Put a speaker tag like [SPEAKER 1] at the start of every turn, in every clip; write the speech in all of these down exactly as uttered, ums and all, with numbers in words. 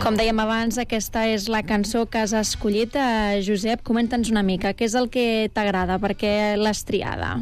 [SPEAKER 1] Com dèiem abans, aquesta és la cançó que has escollit. Eh, Josep, comenta'ns una mica, què és el que t'agrada, per què l'has triada?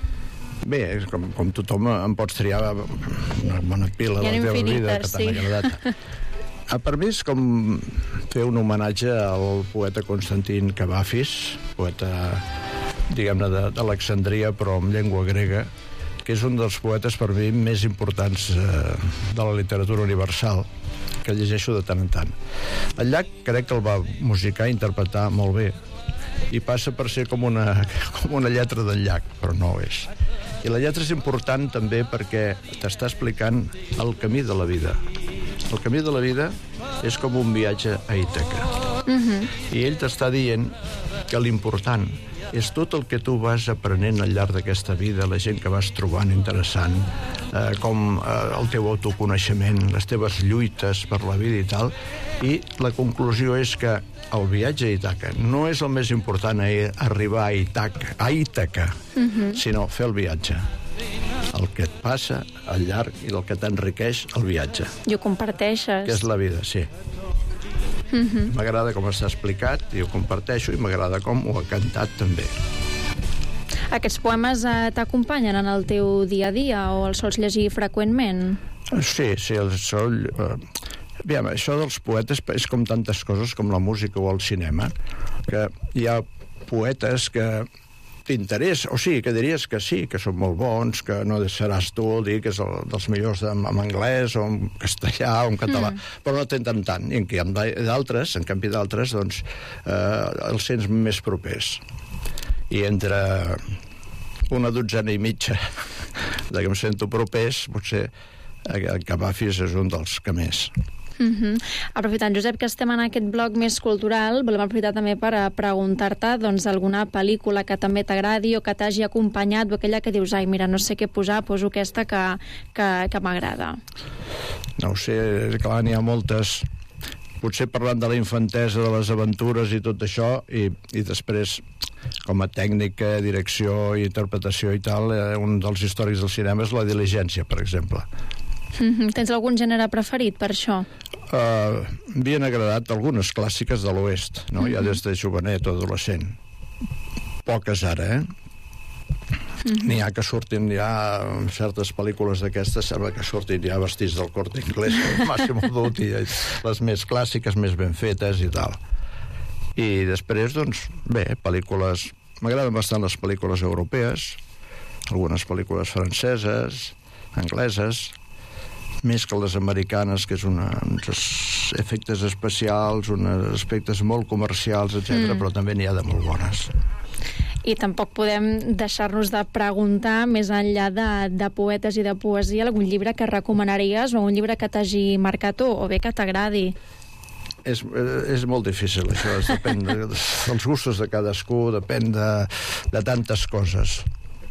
[SPEAKER 2] Bé, com, com tothom em pots triar una bona pila de la teva vida que t'han agradat. Ah, per mi és com fer un homenatge al poeta Constantin Cavafis, poeta, diguem-ne, de- d'Alexandria, però amb llengua grega, que és un dels poetes per mi més importants eh, de la literatura universal, que llegeixo de tant en tant. El llac crec que el va musicar i interpretar molt bé, i passa per ser com una, com una lletra del llac, però no ho és. I la lletra és important també perquè t'està explicant el camí de la vida. El camí de la vida és com un viatge a Ítaca.
[SPEAKER 1] Uh-huh.
[SPEAKER 2] I ell t'està dient que l'important és tot el que tu vas aprenent al llarg d'aquesta vida, la gent que vas trobant interessant, eh, com eh, el teu autoconeixement, les teves lluites per la vida i tal, i la conclusió és que el viatge a Ítaca no és el més important a arribar a Ítaca, a Ítaca,
[SPEAKER 1] Uh-huh.
[SPEAKER 2] sinó fer el viatge. El que et passa al llarg i el que t'enriqueix el viatge,
[SPEAKER 1] I ho comparteixes.
[SPEAKER 2] que és la vida, sí.
[SPEAKER 1] Uh-huh.
[SPEAKER 2] M'agrada com està explicat i ho comparteixo, i m'agrada com ho ha cantat també.
[SPEAKER 1] Aquests poemes eh, t'acompanyen en el teu dia a dia o els sols llegir freqüentment?
[SPEAKER 2] Sí, sí, el sol... Eh, aviam, això dels poetes és com tantes coses com la música o el cinema, que hi ha poetes que t'interessa, o sigui, que diries que sí, que són molt bons, que no seràs tu el dir que és el, dels millors en, en anglès o en castellà o en català, mm. però no tenen tant. I en canvi d'altres, en canvi d'altres, doncs, eh, els sents més propers. I entre una dotzena i mitja de que em sento propers, potser el Cavafis és un dels que més.
[SPEAKER 1] Uh-huh. Aprofitant, Josep, que estem en aquest bloc més cultural, volem aprofitar també per a preguntar-te doncs, alguna pel·lícula que també t'agradi o que t'hagi acompanyat, o aquella que dius, ai, mira, no sé què posar, poso aquesta que, que, que m'agrada.
[SPEAKER 2] No ho sé, clar, n'hi ha moltes. Potser parlant de la infantesa, de les aventures i tot això, i, i després, com a tècnica, direcció i interpretació i tal, eh, un dels històrics del cinema és La diligència, per exemple.
[SPEAKER 1] Uh-huh. Tens algun gènere preferit per això?
[SPEAKER 2] Uh, M'havien agradat algunes clàssiques de l'Oest, no? Uh-huh. Ja des de jovenet o adolescent. Poques ara, eh? Uh-huh. N'hi ha que surtin ja certes pel·lícules d'aquestes, sembla que surtin ja vestits del Corte Inglés, el Massimo Dutti, les més clàssiques, més ben fetes i tal. I després, doncs, bé, pel·lícules... M'agraden bastant les pel·lícules europees, algunes pel·lícules franceses, angleses, més que les americanes, que és una, uns efectes especials, uns aspectes molt comercials, etcètera, mm. però també n'hi ha de molt bones.
[SPEAKER 1] I tampoc podem deixar-nos de preguntar, més enllà de, de poetes i de poesia, algun llibre que recomanaries o un llibre que t'hagi marcat o, o bé que t'agradi?
[SPEAKER 2] És, és molt difícil, això. Depèn de, dels gustos de cadascú, depèn de, de tantes coses.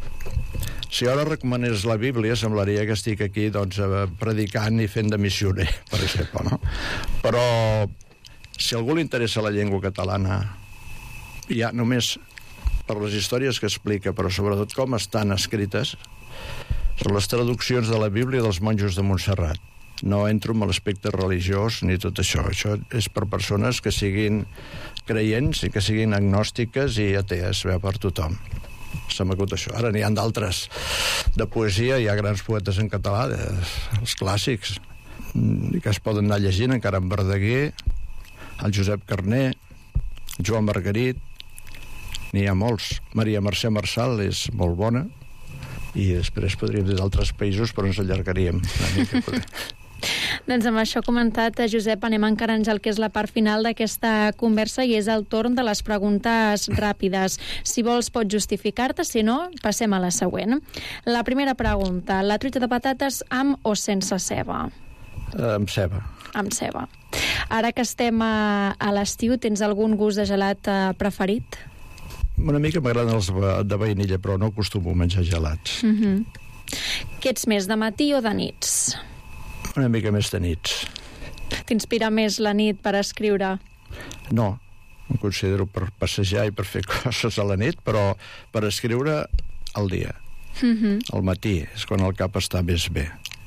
[SPEAKER 2] Si ara recomanés la Bíblia, semblaria que estic aquí doncs, predicant i fent de missioner, per exemple, no? Però si a algú li interessa la llengua catalana, ja només per les històries que explica, però sobretot com estan escrites, són les traduccions de la Bíblia dels monjos de Montserrat. No entro en l'aspecte religiós ni tot això. Això és per persones que siguin creients i que siguin agnòstiques i atees, ve per tothom. Se m'acut això. Ara n'hi ha d'altres de poesia, hi ha grans poetes en català, de, els clàssics, que es poden anar llegint, encara en Verdaguer, el Josep Carner, Joan Margarit, n'hi ha molts. Maria Mercè Marçal és molt bona, i després podríem dir d'altres països, però ens allargaríem una mica.
[SPEAKER 1] Doncs amb això comentat, Josep, anem encarant ja el que és la part final d'aquesta conversa i és el torn de les preguntes ràpides. Si vols pots justificar-te, si no, passem a la següent. La primera pregunta, la truita de patates amb o sense ceba?
[SPEAKER 2] Uh, amb ceba.
[SPEAKER 1] Amb ceba. Ara que estem a, a l'estiu, tens algun gust de gelat uh, preferit?
[SPEAKER 2] Una mica m'agraden els de vainilla, però no acostumo a menjar gelats.
[SPEAKER 1] Uh-huh. Què ets més, de matí o de nits?
[SPEAKER 2] Una mica més de nits.
[SPEAKER 1] T'inspira més la nit per escriure?
[SPEAKER 2] No, em considero per passejar i per fer coses a la nit, però per escriure al dia.
[SPEAKER 1] Uh-huh.
[SPEAKER 2] Al matí és quan el cap està més bé.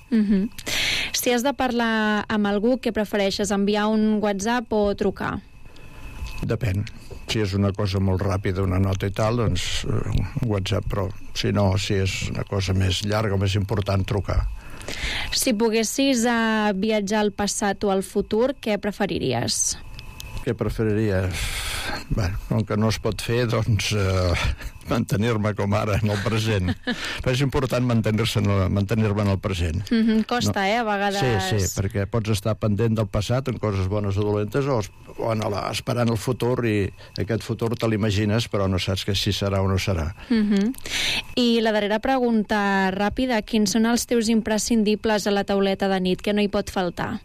[SPEAKER 1] Uh-huh. Si has de parlar amb algú, què prefereixes, enviar un WhatsApp o trucar?
[SPEAKER 2] Depèn. Si és una cosa molt ràpida, una nota i tal, doncs un WhatsApp, però si no, si és una cosa més llarga o més important, trucar.
[SPEAKER 1] Si poguessis uh, viatjar al passat o al futur, què preferiries?
[SPEAKER 2] Què preferiries? Bé, com que no es pot fer, doncs eh, mantenir-me com ara, en el present. Però és important mantenir-se, mantenir-me en el present.
[SPEAKER 1] Mm-hmm, costa,
[SPEAKER 2] no.
[SPEAKER 1] eh, a vegades.
[SPEAKER 2] Sí, sí, perquè pots estar pendent del passat en coses bones o dolentes o, o en la, esperant el futur, i aquest futur te l'imagines, però no saps que si serà o no serà.
[SPEAKER 1] Mm-hmm. I la darrera pregunta ràpida, quins són els teus imprescindibles a la tauleta de nit? Què no hi pot faltar?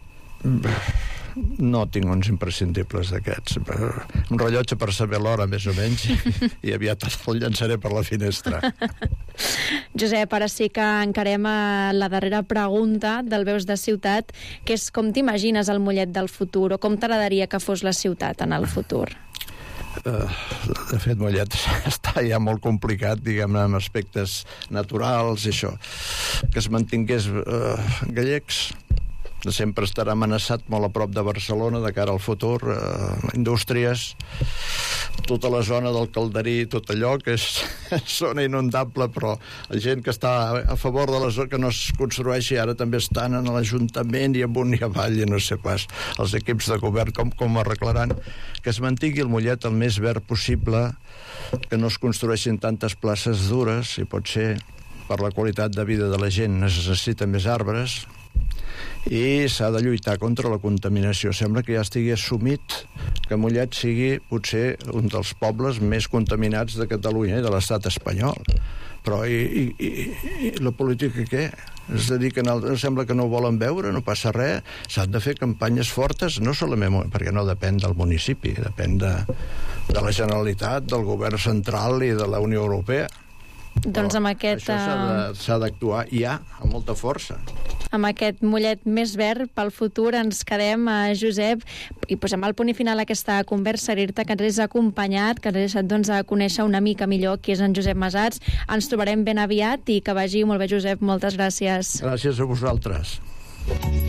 [SPEAKER 2] No tinc uns imprescindibles d'aquests. Un rellotge per saber l'hora, més o menys, i aviat el llançaré per la finestra.
[SPEAKER 1] Josep, ara sí que encarem a la darrera pregunta del Veus de Ciutat, que és com t'imagines el Mollet del futur, o com t'agradaria que fos la ciutat en el futur?
[SPEAKER 2] Uh, de fet, Mollet està ja molt complicat, diguem-ne, amb aspectes naturals i això. Que es mantingués uh, Gallecs, sempre estarà amenaçat molt a prop de Barcelona de cara al futur, eh, indústries, tota la zona del Calderí, tot allò que és zona inundable, però la gent que està a favor de la zona que no es construeixi ara també estan en l'Ajuntament i amunt i avall, i no sé pas els equips de govern com, com arreglaran que es mantingui el Mollet el més verd possible, que no es construeixin tantes places dures, i pot ser per la qualitat de vida de la gent necessita més arbres, i s'ha de lluitar contra la contaminació. Sembla que ja estigui assumit que Mollet sigui potser un dels pobles més contaminats de Catalunya i de l'estat espanyol. Però i, i, i, i la política què? Es dediquen al... Sembla que no ho volen veure, no passa res. S'han de fer campanyes fortes, no solament perquè no depèn del municipi, depèn de, de la Generalitat, del govern central i de la Unió Europea.
[SPEAKER 1] Doncs amb aquest...
[SPEAKER 2] Això s'ha d'actuar ja, amb molta força.
[SPEAKER 1] Amb aquest Mollet més verd pel futur ens quedem, a Josep, i posem al punt i final a aquesta conversa, dir-te que ens has acompanyat, que ens has deixat doncs, a conèixer una mica millor qui és en Josep Masats. Ens trobarem ben aviat i que vagi molt bé, Josep. Moltes gràcies.
[SPEAKER 2] Gràcies a vosaltres.